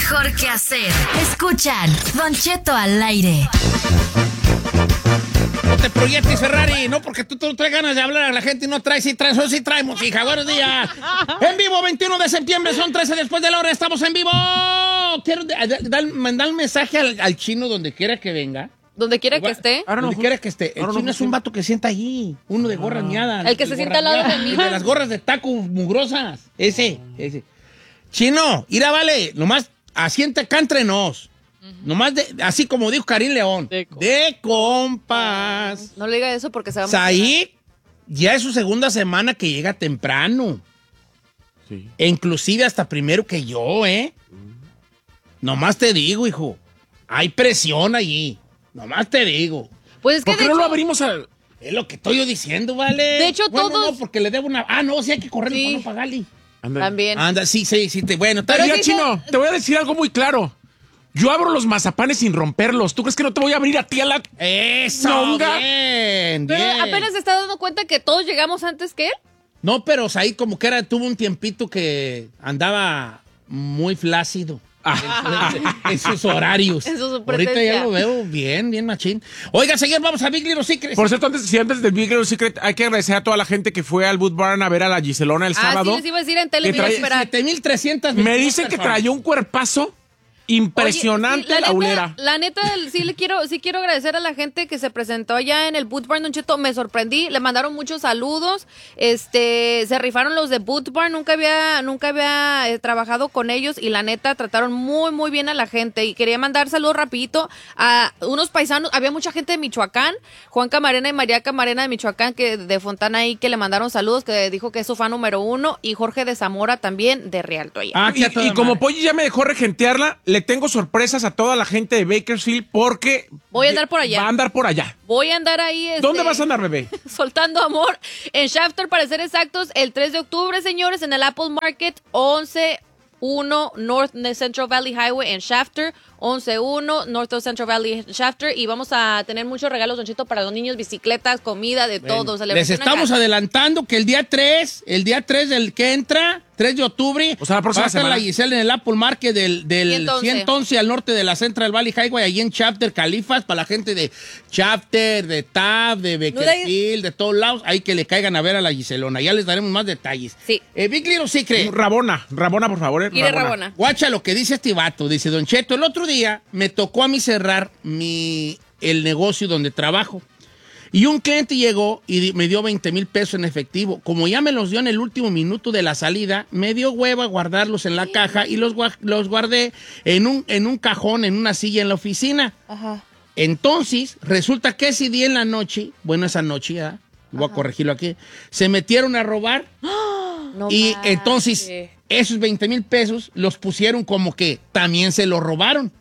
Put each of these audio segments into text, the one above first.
mejor que hacer. Escuchan Don Cheto al aire. No te proyectes, Ferrari, no porque tú traes ganas de hablar a la gente y no traes, sí traemos, hija. Buenos días. En vivo, 21 de septiembre, son 13 después de la hora, estamos en vivo. Quiero mandar un mensaje al chino donde quiera que venga. Donde quiera que esté. Donde quiera que esté. El chino es un vato que sienta allí. Uno de gorras miadas. El que se sienta al lado de mí. El de las gorras de taco mugrosas. Ese. Chino, mira, vale, nomás asienta acá entre nos. Nomás así como dijo Karim León. De compas. No le diga eso porque se va a Said ya es su segunda semana que llega temprano. Sí. E inclusive hasta primero que yo, ¿eh? Nomás te digo, hijo. Hay presión allí. Nomás te digo. Pues es que ¿Por qué no lo abrimos al...? Es lo que estoy yo diciendo, ¿vale? De hecho, bueno, todos... No, porque le debo una... Ah, no, sí hay que correrle Sí. para no pagarle. Anda. También. Anda, sí. Bueno, está Pero bien. Mira, sí, Chino, te voy a decir algo muy claro. Yo abro los mazapanes sin romperlos. ¿Tú crees que no te voy a abrir a ti a la...? Eso, Nonga. bien, Pero bien. apenas se está dando cuenta que todos llegamos antes que él. No, pero Said como que tuvo un tiempito que andaba muy flácido. En sus horarios. En su Ahorita presencia. ya lo veo bien machín. Oiga, señor, vamos a Big Little Secret. Por cierto, antes del Big Little Secret, hay que agradecer a toda la gente que fue al Boot Barn a ver a la Giselona el sábado. Sí, les iba a decir en tele. Que me iba a trae- esperar. 7,300. Me dicen que traía un cuerpazo impresionante. Oye, sí, la ulera. La neta, sí quiero agradecer a la gente que se presentó allá en el Boot Barn, Don Cheto. Me sorprendí, le mandaron muchos saludos. Se rifaron los de Boot Barn, nunca había trabajado con ellos y la neta trataron muy bien a la gente. Y quería mandar saludos rapidito a unos paisanos, había mucha gente de Michoacán, Juan Camarena y María Camarena de Michoacán, que de Fontana ahí, que le mandaron saludos, que dijo que es su fan número 1, y Jorge de Zamora también de Rialto allá. Ah, que a toda Y como madre. Polly ya me dejó regentearla, le tengo sorpresas a toda la gente de Bakersfield porque... Voy a andar por allá. Va a andar por allá. Voy a andar ahí. ¿Dónde vas a andar, bebé? Soltando amor en Shafter, para ser exactos, el 3 de octubre, señores, en el Apple Market, 11-1 North Central Valley Highway en Shafter, 11-1 North Central Valley Shafter, y vamos a tener muchos regalos, Don Cheto, para los niños, bicicletas, comida, de todo. Les celebración estamos acá. adelantando que el día 3 del que entra, 3 de octubre, O sea, la próxima va a estar semana. la Giselle en el Apple Market del 111. 111 al norte de la Central Valley Highway, allí en Chapter, Califas, para la gente de Chapter, de Tab, de Bakersfield, de todos lados, ahí que le caigan a ver a la Giselona. Ya les daremos más detalles. Sí. Big Little Secret. Rabona, por favor. Mire, Rabona. Guacha lo que dice este vato. Dice, Don Cheto, el otro día me tocó a mí cerrar el negocio donde trabajo. Y un cliente llegó y me dio 20,000 pesos en efectivo. Como ya me los dio en el último minuto de la salida, me dio hueva guardarlos en la caja y los guardé en un cajón, en una silla en la oficina. Ajá. Entonces, resulta que ese día en la noche, bueno, esa noche, ¿verdad? Voy a corregirlo aquí, se metieron a robar. No Y manches. entonces, esos 20,000 pesos los pusieron como que también se los robaron.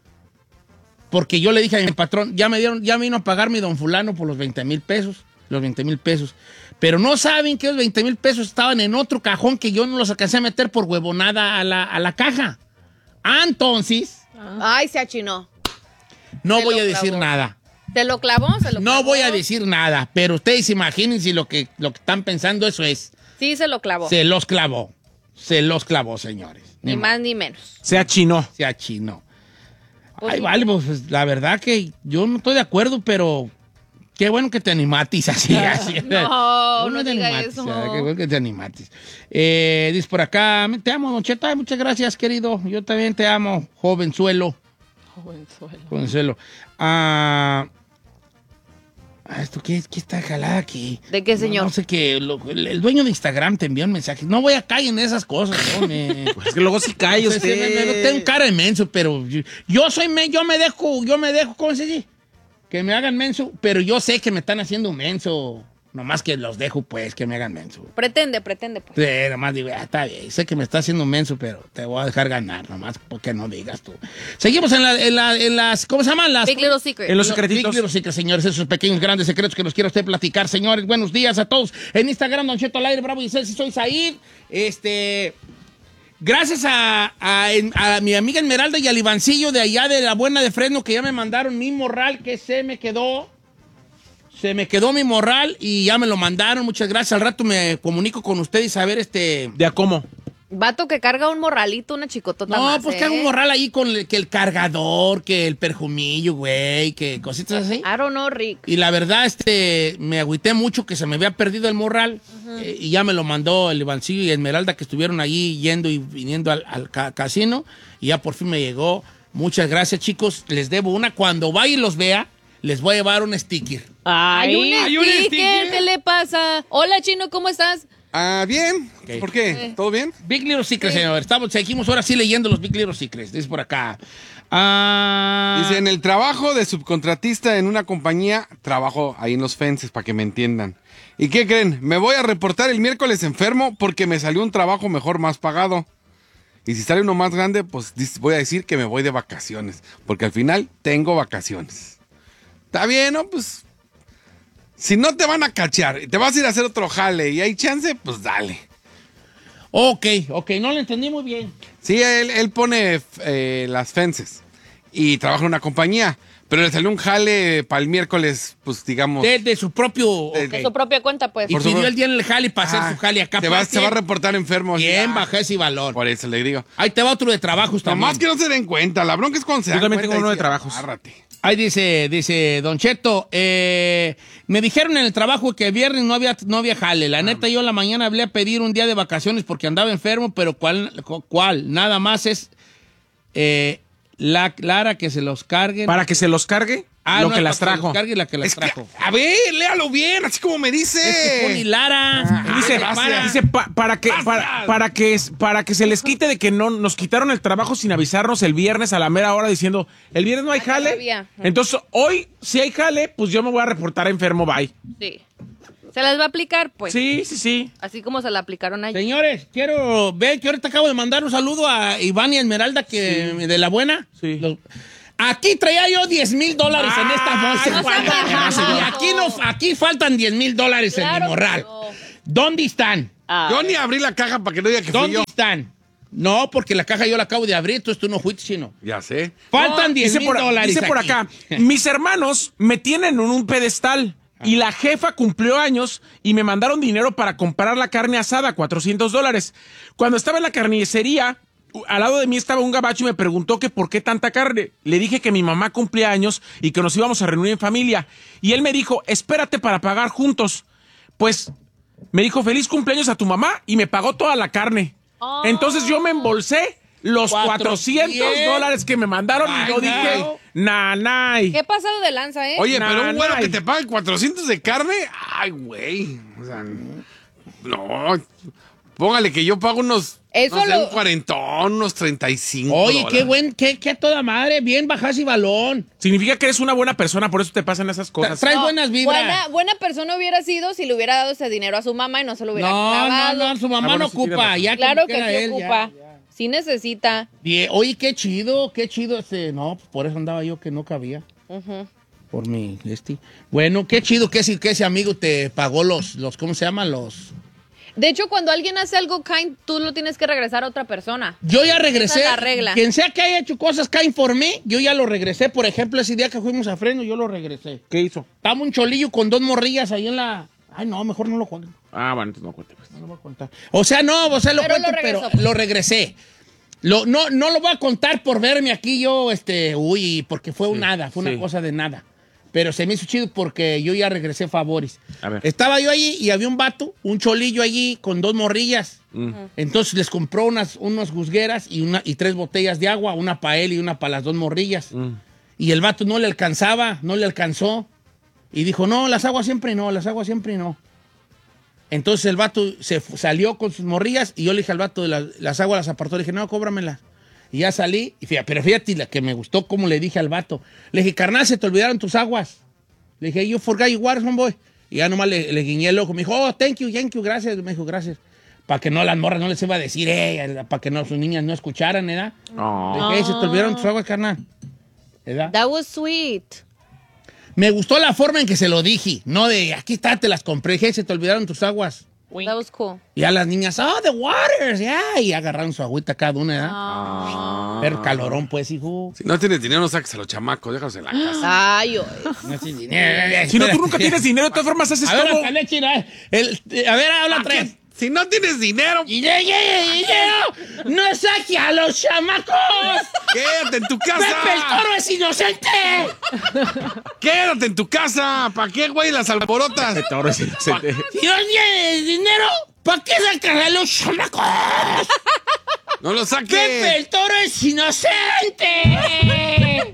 Porque yo le dije a mi patrón, ya vino a pagarme don fulano por los 20,000 pesos. Los 20,000 pesos. Pero no saben que los 20,000 pesos estaban en otro cajón que yo no los alcancé a meter por huevonada a la caja. Entonces, Ay, se achinó. no Se voy lo a decir clavó. nada. ¿Se lo clavó? No voy a decir nada, pero ustedes imagínense lo que están pensando, eso es. Sí, se lo clavó. Se los clavó. Se los clavó, señores. Ni más ni menos. Sea chino. Se achinó. Pues Ay, sí. vale, pues la verdad que yo no estoy de acuerdo, pero qué bueno que te animatis así. así. No, Qué bueno no que te diga animatis, eso. Qué bueno que te animatis. Dice por acá, te amo, Don Cheto. Ay, muchas gracias, querido. Yo también te amo, jovenzuelo. Jovenzuelo. ¿Esto qué está jalada aquí? ¿De qué, señor? No sé qué. El dueño de Instagram te envió un mensaje. No voy a caer en esas cosas, hombre. Pues que luego sí cae usted. Tengo cara de menso, pero yo me dejo, ¿cómo se dice? Que me hagan menso, pero yo sé que me están haciendo menso. Nomás que los dejo, pues, que me hagan menso. Pretende, pues. Sí, nomás digo, está bien, sé que me está haciendo menso, pero te voy a dejar ganar, nomás porque no digas tú. Seguimos en las, ¿cómo se llaman? Las Big Little Secret. En los secretitos. Big Little Secret, señores, esos pequeños grandes secretos que nos quiere usted platicar, señores. Buenos días a todos. En Instagram, Don Cheto al aire, Bravo y si soy Said. Gracias a mi amiga Esmeralda y al Ivancillo de allá de la Buena de Fresno, que ya me mandaron mi morral que se me quedó. Se me quedó mi morral y ya me lo mandaron. Muchas gracias. Al rato me comunico con ustedes a ver ¿De a cómo? Vato que carga un morralito, una chicotota No, más, pues que haga un morral ahí con que el cargador, que el perjumillo, güey, que cositas así. I don't know, Rick. Y la verdad, me agüité mucho que se me había perdido el morral y ya me lo mandó el Ivancillo y Esmeralda que estuvieron allí yendo y viniendo al casino y ya por fin me llegó. Muchas gracias, chicos. Les debo una. Cuando vaya y los vea, les voy a llevar un sticker. Hay un sticker, ¿qué le pasa? Hola, Chino, ¿cómo estás? Bien. Okay. ¿Por qué? ¿Todo bien? Big Little Secrets, señor. Seguimos ahora sí leyendo los Big Little Secrets. Dice por acá. Dice, en el trabajo de subcontratista en una compañía, trabajo ahí en los fences, para que me entiendan. ¿Y qué creen? Me voy a reportar el miércoles enfermo porque me salió un trabajo mejor, más pagado. Y si sale uno más grande, pues voy a decir que me voy de vacaciones. Porque al final tengo vacaciones. Está bien, ¿no? Pues si no te van a cachar y te vas a ir a hacer otro jale y hay chance, pues dale. Ok, no lo entendí muy bien. Sí, él pone las fences y trabaja en una compañía, pero le salió un jale para el miércoles, pues digamos... De su propio... De su propia cuenta, pues. Y pidió el día en el jale para hacer su jale acá. Se va a reportar enfermo. Bien, bajé ese valor. Por eso le digo. Ahí te va otro de trabajos también. Nomás que no se den cuenta, la bronca es cuando se dan Yo también cuenta. tengo uno de trabajos. Agárrate. Ahí dice Don Cheto, me dijeron en el trabajo que el viernes no había jale. La neta, yo en la mañana hablé a pedir un día de vacaciones porque andaba enfermo, pero ¿cuál? Nada más es Clara que se los carguen. Para que se los cargue lo que las trajo. La que las trajo. A ver, léalo bien, así como me dice. Es que pone Lara. Dice para que se les quite de que no nos quitaron el trabajo sin avisarnos el viernes a la mera hora diciendo, el viernes no hay jale. Todavía. Entonces, hoy si hay jale, pues yo me voy a reportar enfermo, bye. Sí. ¿Se las va a aplicar? Pues. Sí. Así como se la aplicaron ayer. Señores, quiero ver que ahorita acabo de mandar un saludo a Iván y Esmeralda de la buena. Sí. Aquí traía yo $10,000 en esta bolsa. Y aquí faltan $10,000 en Claro mi morral. que no. ¿Dónde están? Yo ni abrí la caja para que no diga que fui ¿Dónde yo. están? No, porque la caja yo la acabo de abrir, entonces tú no fuiste, chino. Ya sé. Faltan $10,000. Dice por aquí. acá, mis hermanos me tienen en un pedestal y la jefa cumplió años y me mandaron dinero para comprar la carne asada, $400. Cuando estaba en la carnicería, al lado de mí estaba un gabacho y me preguntó que por qué tanta carne. Le dije que mi mamá cumplía años y que nos íbamos a reunir en familia. Y él me dijo, espérate para pagar juntos. Pues me dijo, feliz cumpleaños a tu mamá y me pagó toda la carne. Oh. Entonces yo me embolsé los $400 que me mandaron y yo dije, nanay. ¿Qué pasado de lanza, eh? Oye, pero Nah, un güero nah. que te pague 400 de carne, ay, güey. O sea, no. Póngale que yo pago unos, Eso no sé, lo- un cuarentón, unos 35 Oye, dólares. qué buen, qué a toda madre. Bien, bajas y balón. Significa que eres una buena persona, por eso te pasan esas cosas. Traes buenas vibras. Buena persona hubiera sido si le hubiera dado ese dinero a su mamá y no se lo hubiera clavado. No, su mamá bueno, no sí tiene ocupa. razón. Ya Claro como que quiera sí él, ocupa. ya. Sí necesita. Bien, oye, qué chido. No, pues por eso andaba yo que no cabía. Por mi Bueno, qué chido que ese amigo te pagó los ¿cómo se llaman? De hecho, cuando alguien hace algo kind, tú lo tienes que regresar a otra persona. Yo ya regresé. Esa es la regla. Quien sea que haya hecho cosas kind for me, yo ya lo regresé. Por ejemplo, ese día que fuimos a Fresno, yo lo regresé. ¿Qué hizo? Estaba un cholillo con 2 morrillas ahí en la... Ay, no, mejor no lo cuento. Ah, bueno, entonces no cuente. Pues. No lo voy a contar. O sea, lo Pero cuento, lo pero regresó, pues. lo regresé. No lo voy a contar por verme aquí yo, porque fue una cosa de nada. Pero se me hizo chido porque yo ya regresé favores. A ver. Estaba yo allí y había un vato, un cholillo allí con 2 morrillas. Entonces les compró unas juzgueras y 3 botellas de agua, una para él y una para las 2 morrillas. Y el vato no le alcanzó. Y dijo, no, las aguas siempre no. Entonces el vato salió con sus morrillas y yo le dije al vato, las aguas las apartó. Le dije, no, cóbramelas. Y ya salí, pero fíjate la que me gustó, como le dije al vato. Le dije, carnal, se te olvidaron tus aguas. Le dije, you forgot your water, homeboy. Y ya nomás le guiñé el ojo. Me dijo, oh, thank you, gracias. Me dijo, gracias. Para que no las morras no les iba a decir, para que sus niñas no escucharan, ¿verdad? Oh. Le dije, se te olvidaron tus aguas, carnal. ¿Verdad? That was sweet. Me gustó la forma en que se lo dije. No de, aquí está, te las compré. Dije, se te olvidaron tus aguas. That was cool. Y a las niñas, oh, the waters, ya. Y agarraron su agüita cada una, ¿verdad? Pero calorón, pues, hijo. Si no tienes dinero, no saques a los chamacos, déjalos en la casa. Ay, No tienes dinero. Si no, tú nunca tienes dinero, de todas formas haces A ver, todo. hasta leche, a ver, habla otra vez. Si no tienes dinero, ¡Dinero! ¡No saque a los chamacos! quédate en tu casa. ¡Pepe el Toro es inocente! Quédate en tu casa. ¿Para qué, güey, las alborotas? Toro es inocente. Si no tienes dinero, ¿para qué sacas a los chamacos? No lo saques. ¡Pepe el Toro es inocente!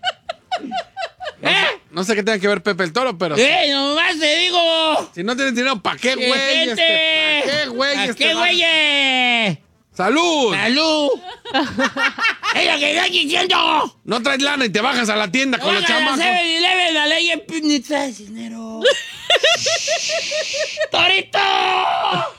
No sé qué tenga que ver Pepe el Toro, pero... Nomás te digo. Si no tienes dinero, ¿para qué, güey? Gente. ¿Para qué, güey? ¿Para qué, güey? ¡Salud! ¡Salud! ¡Es lo que estoy diciendo! No traes lana y te bajas a la tienda con los chamacos. 7-Eleven, la ley ni traes dinero. ¡Torito!